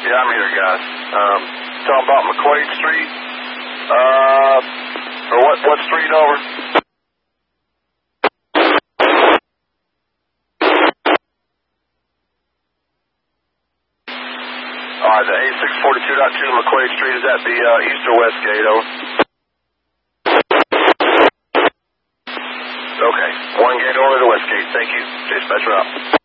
Yeah, I'm here, guys. Talking about McQuaid Street. Or what street over? Alright, the A642.2 McQuaid Street is at the east or west gate, over. Okay, one gate over the west gate. Thank you. Dispatcher out.